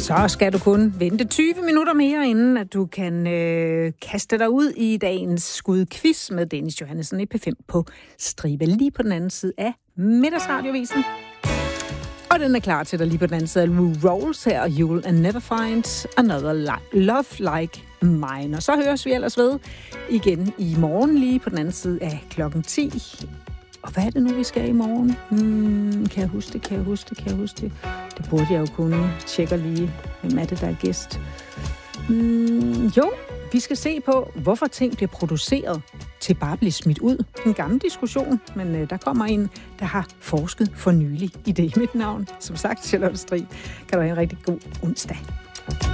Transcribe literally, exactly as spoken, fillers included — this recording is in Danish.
Så skal du kun vente tyve minutter mere, inden at du kan øh, kaste dig ud i dagens skudquiz med Dennis Johannesson i P fem på stribe, lige på den anden side af Middagsradiovisen. Og den er klar til dig lige på den anden side af Lou Rawls her, You'll Never Find Another li- Love Like Mine. Og så høres vi ellers ved igen i morgen lige på den anden side af klokken ti. Og hvad er det nu, vi skal i morgen? Hmm, kan jeg huske det? Kan jeg huske det? Kan jeg huske det? Det burde jeg jo kunne. Tjekke lige, hvem er det, der er gæst. Hmm, jo, vi skal se på, hvorfor ting bliver produceret til bare at blive smidt ud. En gammel diskussion, men øh, der kommer en, der har forsket for nylig i det i mit navn. Som sagt, Charlotte Strig, kan du have en rigtig god onsdag.